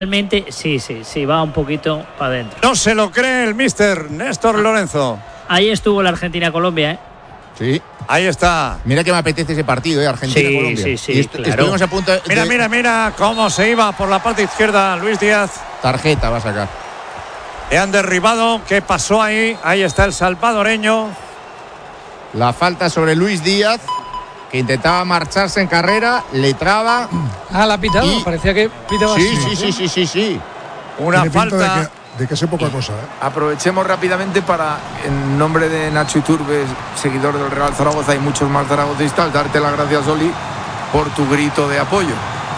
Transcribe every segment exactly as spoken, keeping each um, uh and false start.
Realmente sí, sí, sí, va un poquito para adentro. No se lo cree el mister Néstor Lorenzo. Ahí estuvo la Argentina-Colombia, ¿eh? Sí. Ahí está. Mira que me apetece ese partido, ¿eh? Argentina-Colombia. Sí, sí, sí, y est- claro. Estuvimos a punto de... Mira, mira, mira cómo se iba por la parte izquierda Luis Díaz. Tarjeta va a sacar. Le han derribado. ¿Qué pasó ahí? Ahí está el salvadoreño. La falta sobre Luis Díaz, que intentaba marcharse en carrera, le traba. Ah, la ha pitado. Y- Parecía que pitaba Sí, así. sí, sí, sí, sí, sí. Una Tiene pinta falta. de que, de que sé poca cosa, ¿eh? Aprovechemos rápidamente para, en nombre de Nacho Iturbe, seguidor del Real Zaragoza y muchos más zaragocistas, darte las gracias, Oli, por tu grito de apoyo.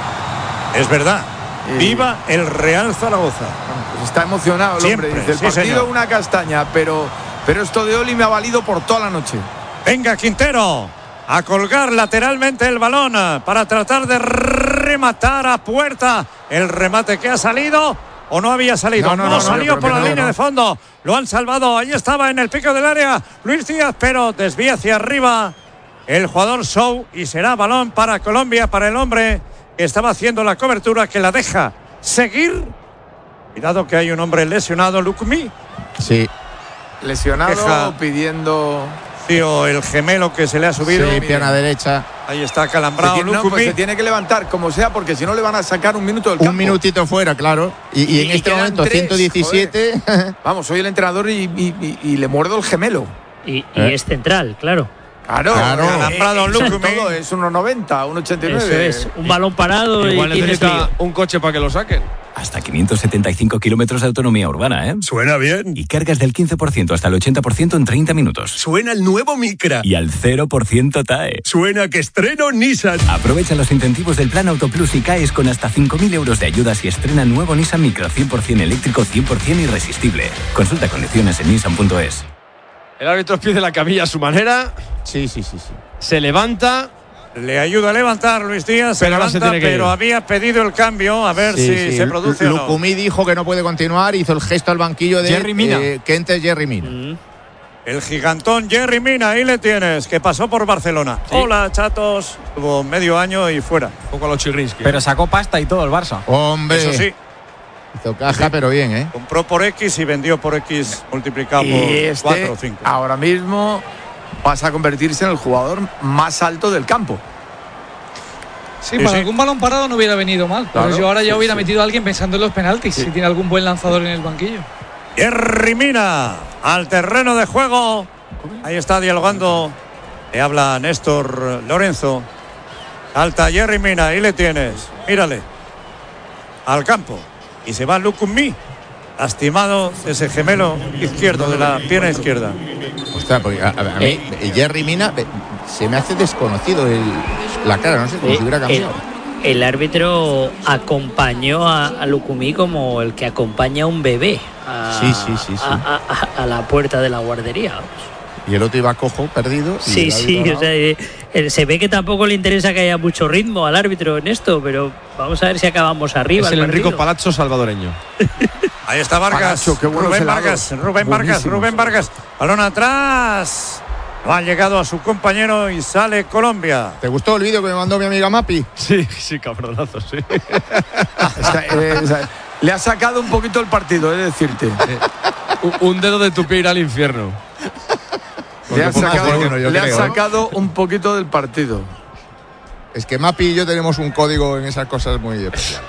Es verdad. Eh, Viva el Real Zaragoza. Pues está emocionado el Siempre, hombre. Dice, el sí, partido señor. una castaña, pero, pero esto de Oli me ha valido por toda la noche. Venga, Quintero. A colgar lateralmente el balón para tratar de rematar a puerta. El remate que ha salido. ¿O no había salido? No, no, No, no, no, salió yo creo por que la no, línea no. de fondo. Lo han salvado. Ahí estaba en el pico del área Luis Díaz, pero desvía hacia arriba el jugador Sou y será balón para Colombia, para el hombre que estaba haciendo la cobertura, que la deja seguir. Cuidado que hay un hombre lesionado, Lukumi. Sí, Lesionado, Queja. pidiendo... Tío, el gemelo que se le ha subido. sí, pierna derecha. Ahí está Se calambrado tiene, no, pues Lukumi. se tiene que levantar como sea, porque si no le van a sacar un minuto del campo. Un minutito fuera, claro. Y, y en Y este quedan momento, tres, ciento diecisiete. Vamos, soy el entrenador y, y- y- y le muerdo el gemelo. Y, y ¿Eh? es central, claro. Claro, Claro. Calambrado eh, Lukumi. todo es uno noventa, uno ochenta y nueve. Eso es, un balón parado Igual y tienes necesita lío. un coche para que lo saquen. Hasta quinientos setenta y cinco kilómetros de autonomía urbana, ¿eh? Suena bien. Y cargas del quince por ciento hasta el ochenta por ciento en treinta minutos. Suena el nuevo Micra. Y al cero por ciento T A E. Suena que estreno Nissan. Aprovecha los incentivos del Plan Autoplus y caes con hasta cinco mil euros de ayudas y estrena nuevo Nissan Micra cien por ciento eléctrico, cien por ciento irresistible. Consulta condiciones en nissan punto es. El árbitro pide la camilla a su manera, Sí, sí, sí, sí. se levanta. Le ayuda a levantar Luis Díaz, se Pero ahora se levanta, tiene que pero ir. había pedido el cambio, a ver Sí, si sí. se produce o no. Lukumi dijo que no puede continuar, hizo el gesto al banquillo de Jerry Mina. eh, que entre Jerry Mina. Mm. El gigantón Jerry Mina, ahí le tienes, que pasó por Barcelona. Sí. Hola, chatos. Tuvo medio año y fuera. Un poco a los Chirrinsky. Pero sacó pasta y todo el Barça. Hombre, Eso sí, hizo caja, pero bien, ¿eh? compró por X y vendió por X multiplicado por Y este, cuatro o cinco. ahora mismo pasa a convertirse en el jugador más alto del campo. Sí, Sí, para sí. algún balón parado no hubiera venido mal. Claro, pero yo ahora ya sí, hubiera sí. metido a alguien pensando en los penaltis, si tiene algún buen lanzador en el banquillo. Jerry Mina al terreno de juego. Ahí está dialogando. Le habla Néstor Lorenzo. Alta Jerry Mina, ahí le tienes. Mírale. Al campo. Y se va Lukumi. Lastimado ese gemelo izquierdo de la pierna izquierda. Ostras, porque a, a- a mí, Eh. Jerry Mina eh, se me hace desconocido el, la cara, no sé, como Eh, si hubiera cambiado. el, el árbitro acompañó a, a Lukumi como el que acompaña a un bebé a, Sí, sí, sí, sí. a- a- a- a la puerta de la guardería. vamos. Y el otro iba cojo, perdido. y Sí, el sí, árbitro o sea, eh, eh, se ve que tampoco le interesa que haya mucho ritmo al árbitro en esto, pero vamos a ver si acabamos arriba. Es el Enrico partido. Palazzo salvadoreño. Ahí está Vargas. Palacio, qué buenos Rubén helados. Vargas. Rubén Vargas. Buenísimos. Rubén Vargas. Balón atrás. No ha llegado a su compañero y sale Colombia. ¿Te gustó el vídeo que me mandó mi amiga Mapi? Sí, sí, cabronazo, sí. Está, eh, o sea, le ha sacado un poquito el partido, es decirte. Un- Un dedo de tu pie irá al infierno. Le ha, Porque fue más sacado, bueno, yo le ha creo, ¿eh? sacado un poquito del partido. Es que Mapi y yo tenemos un código en esas cosas muy especial.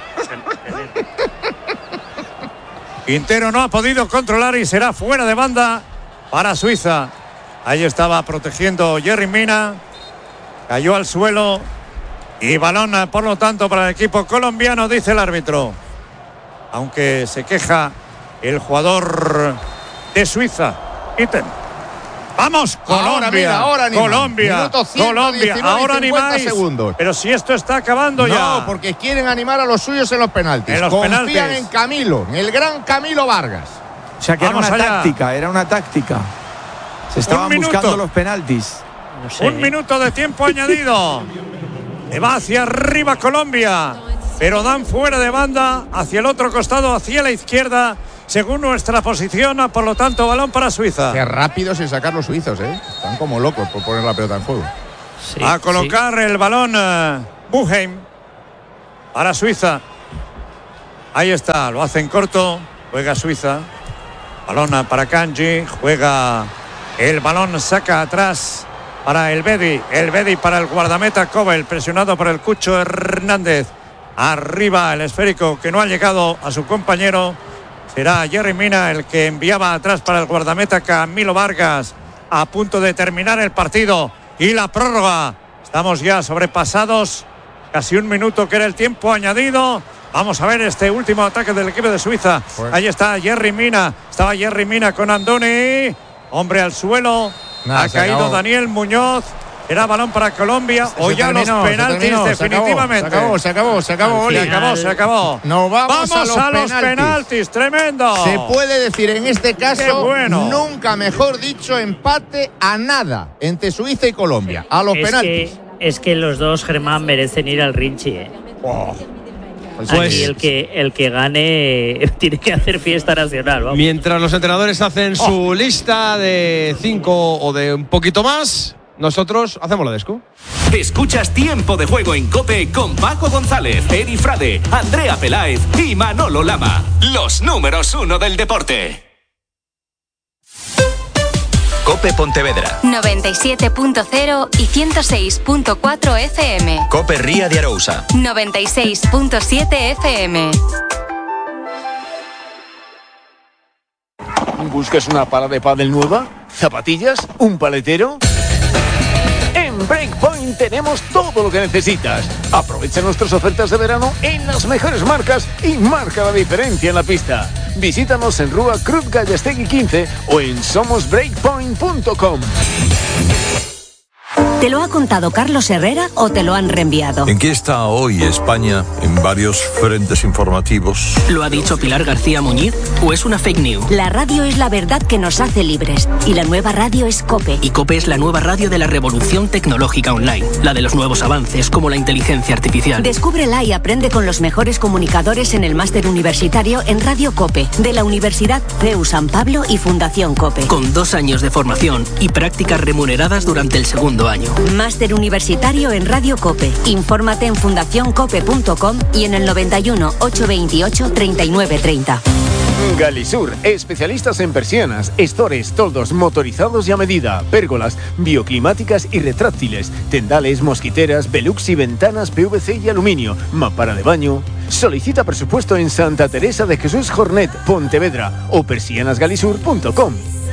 Quintero no ha podido controlar y será fuera de banda para Suiza. Ahí estaba protegiendo Jerry Mina. Cayó al suelo. Y balón, por lo tanto, para el equipo colombiano, dice el árbitro. Aunque se queja el jugador de Suiza. Ítem. Vamos, Colombia. Ahora, mira, ahora animan. Colombia. Minuto ciento Colombia. diecinueve y Ahora cincuenta animáis. segundos. Pero si esto está acabando ya. No, porque quieren animar a los suyos en los penaltis. En los Confían penaltis. en Camilo, en el gran Camilo Vargas. O sea que Vamos era una allá. táctica, era una táctica. Se estaban minuto. buscando los penaltis. No sé, Un ¿eh? minuto de tiempo añadido. Se va hacia arriba Colombia, pero dan fuera de banda hacia el otro costado, hacia la izquierda, según nuestra posición. Por lo tanto, balón para Suiza. Qué rápidos en sacar los suizos, ¿eh? Están como locos por poner la pelota en juego. Sí, A sí. colocar el balón eh, Buheim para Suiza. Ahí está, lo hacen corto. Juega Suiza. Balona para Kanji. Juega el balón, saca atrás para el Bedi. El Bedi para el guardameta Kobel, presionado por el Cucho Hernández. Arriba el esférico que no ha llegado a su compañero. Será Yerry Mina el que enviaba atrás para el guardameta Camilo Vargas. A punto de terminar el partido y la prórroga. Estamos ya sobrepasados. Casi un minuto que era el tiempo añadido. Vamos a ver este último ataque del equipo de Suiza. Bueno. Ahí está Yerry Mina. Estaba Yerry Mina con Andoni. Hombre al suelo. Nada, ha caído acabó. Daniel Muñoz. Era balón para Colombia. Se, o se ya terminó, los penaltis terminó, definitivamente. Se acabó, se acabó, se acabó. Se acabó, se acabó. Nos vamos, vamos a, los, a los penaltis. penaltis. Tremendo. Se puede decir en este caso, bueno. nunca mejor dicho, empate a nada entre Suiza y Colombia. A los es penaltis. Que, es que los dos, Germán, merecen ir al Rinchi, ¿eh? Oh. Pues Aquí el que el que gane tiene que hacer fiesta nacional. Vamos. Mientras los entrenadores hacen oh. su lista de cinco o de un poquito más, nosotros hacemos la descu. Escuchas Tiempo de Juego en COPE con Paco González, Eri Frade, Andrea Peláez y Manolo Lama. Los números uno del deporte. COPE Pontevedra noventa y siete punto cero y ciento seis punto cuatro F M. COPE Ría de Arousa noventa y seis punto siete F M. ¿Buscas una pala de pádel nueva? ¿Zapatillas? ¿Un paletero? En Breakpoint tenemos todo lo que necesitas. Aprovecha nuestras ofertas de verano en las mejores marcas y marca la diferencia en la pista. Visítanos en Rúa Cruz Gallastegui quince o en somos breakpoint punto com. ¿Te lo ha contado Carlos Herrera o te lo han reenviado? ¿En qué está hoy España en varios frentes informativos? ¿Lo ha dicho Pilar García Muñiz o es una fake news? La radio es la verdad que nos hace libres y la nueva radio es COPE. Y COPE es la nueva radio de la revolución tecnológica online, la de los nuevos avances como la inteligencia artificial. Descúbrela y aprende con los mejores comunicadores en el máster universitario en Radio COPE de la Universidad C E U San Pablo y Fundación COPE. Con dos años de formación y prácticas remuneradas durante el segundo año. Máster universitario en Radio COPE. Infórmate en fundación cope punto com y en el noventa y uno, ochocientos veintiocho, treinta y nueve treinta. Galisur, especialistas en persianas, estores, toldos motorizados y a medida, pérgolas, bioclimáticas y retráctiles, tendales, mosquiteras, velux y ventanas P V C y aluminio, mampara de baño. Solicita presupuesto en Santa Teresa de Jesús Jornet, Pontevedra o persianas galisur punto com.